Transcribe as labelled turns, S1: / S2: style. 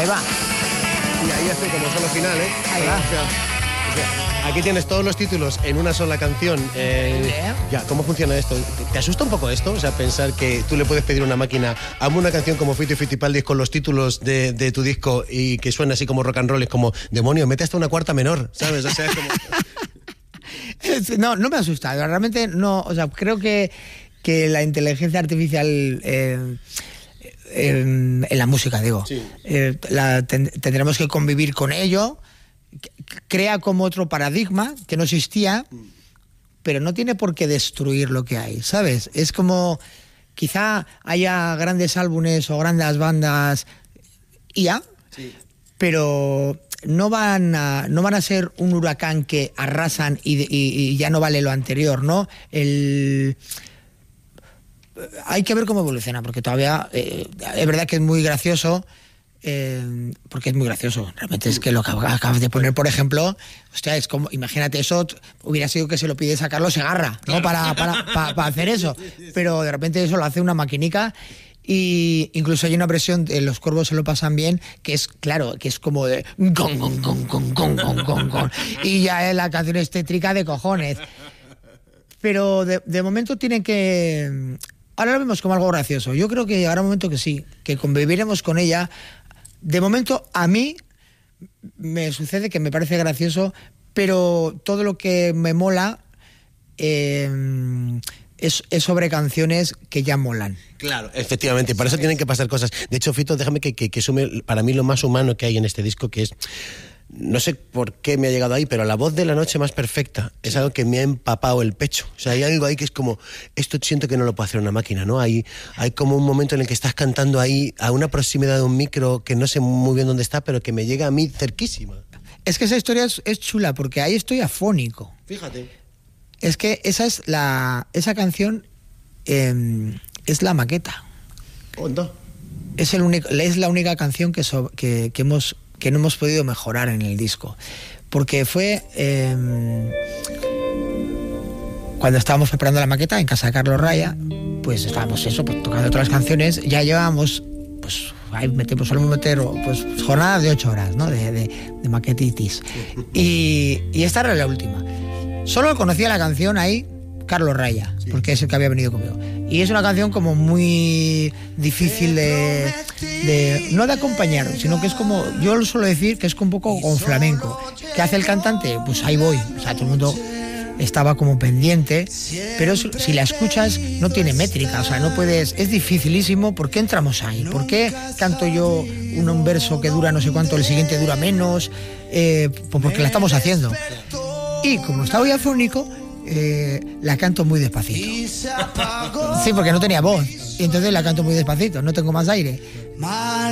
S1: Ahí va.
S2: Y ahí hace como solo final, ¿eh?
S1: Ahí va.
S2: O sea, aquí tienes todos los títulos en una sola canción. Ya, ¿cómo funciona esto? ¿Te asusta un poco esto? O sea, pensar que tú le puedes pedir a una máquina, hazme una canción como Fito y Fitipaldis con los títulos de tu disco y que suena así como rock and roll, es como, demonio, mete hasta una cuarta menor, ¿sabes? O sea, es como...
S1: No me asusta, realmente no, o sea, creo que la inteligencia artificial en la música, digo, sí. Tendremos que convivir con ello, crea como otro paradigma que no existía, pero no tiene por qué destruir lo que hay, ¿sabes? Es como, quizá haya grandes álbumes o grandes bandas IA, sí. Pero no van a ser un huracán que arrasan y ya no vale lo anterior, ¿no? Hay que ver cómo evoluciona, porque todavía es verdad que es muy gracioso, porque es muy gracioso. Realmente es que lo que acabas de poner, por ejemplo, hostia, es como, imagínate, eso hubiera sido que se lo pides a Carlos Segarra, ¿no? Para hacer eso. Pero de repente eso lo hace una maquinica. Y incluso hay una versión de Los Cuervos se lo pasan bien, que es, claro, que es como de gong, gong, gong, gong, gong, gong, gong, gong. Y ya la canción es tétrica de cojones. Pero de momento tienen que... Ahora lo vemos como algo gracioso. Yo creo que llegará un momento que sí, que conviviremos con ella. De momento, a mí me sucede que me parece gracioso, pero todo lo que me mola... Es sobre canciones que ya molan.
S2: Claro, efectivamente, para eso tienen que pasar cosas. De hecho, Fito, déjame que sume para mí lo más humano que hay en este disco, que es, no sé por qué me ha llegado ahí, pero la voz de La Noche Más Perfecta es algo que me ha empapado el pecho. O sea, hay algo ahí que es como, esto siento que no lo puede hacer una máquina, ¿no? Hay como un momento en el que estás cantando ahí a una proximidad de un micro que no sé muy bien dónde está, pero que me llega a mí cerquísima.
S1: Es que esa historia es chula, porque ahí estoy afónico.
S2: Fíjate.
S1: Es que esa canción es la maqueta.
S2: ¿Cuánto?
S1: Es la única canción que no hemos podido mejorar en el disco. Porque fue cuando estábamos preparando la maqueta en casa de Carlos Raya, pues estábamos tocando otras canciones, ya llevábamos, pues ahí solemos meter pues jornadas de 8 horas, ¿no? De maquetitis. Y esta era la última. Solo conocía la canción ahí Carlos Raya, sí, porque es el que había venido conmigo. Y es una canción como muy difícil no de acompañar, sino que es como, yo lo suelo decir que es un poco con flamenco. ¿Qué hace el cantante? Pues ahí voy. O sea, todo el mundo estaba como pendiente, pero si la escuchas no tiene métrica, o sea, no puedes, es dificilísimo. ¿Por qué entramos ahí? ¿Por qué canto yo un verso que dura no sé cuánto, el siguiente dura menos? Pues porque la estamos haciendo. Y como estaba ya afónico, la canto muy despacito. Sí, porque no tenía voz. Y entonces la canto muy despacito, no tengo más aire.